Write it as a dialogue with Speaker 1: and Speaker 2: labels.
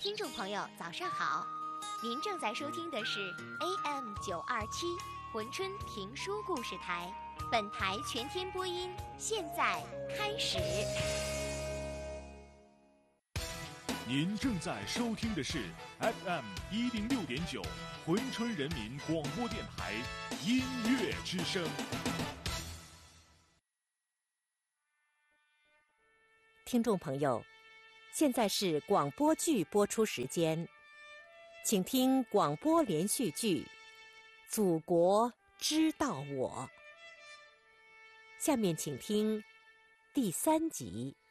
Speaker 1: 听众朋友，早上好！您正在收听的是 AM927珲春评书故事台，本台全天播音，现在开始。
Speaker 2: 您正在收听的是 FM106.9珲春人民广播电台音乐之声。
Speaker 3: 听众朋友，现在是广播剧播出时间，请听广播连续剧《祖国知道我》。下面请听第3集。